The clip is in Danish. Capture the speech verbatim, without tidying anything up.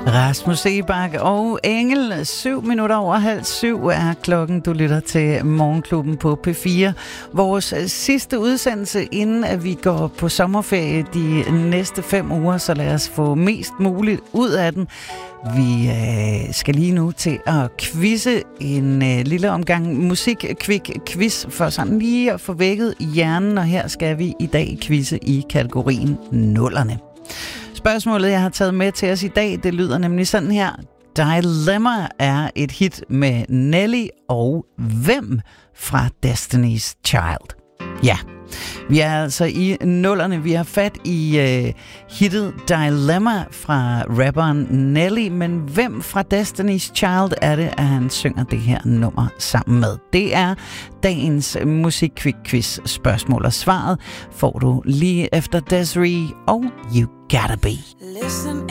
Rasmus Seebach og Engel. Syv minutter over halv syv er klokken. Du lytter til Morgenklubben på P fire. Vores sidste udsendelse, inden at vi går på sommerferie de næste fem uger, så lad os få mest muligt ud af den. Vi øh, skal lige nu til at quizze en øh, lille omgang musik-quick-quiz for sådan lige at få vækket hjernen, og her skal vi i dag quizze i kategorien nullerne. Spørgsmålet, jeg har taget med til os i dag, det lyder nemlig sådan her. Dilemma er et hit med Nelly og hvem fra Destiny's Child? Ja, vi er altså i nullerne. Vi har fat i øh, hittet Dilemma fra rapperen Nelly, men hvem fra Destiny's Child er det, at han synger det her nummer sammen med? Det er dagens musik-quiz spørgsmål, og svaret får du lige efter Desiree og You Gotta Be. Listen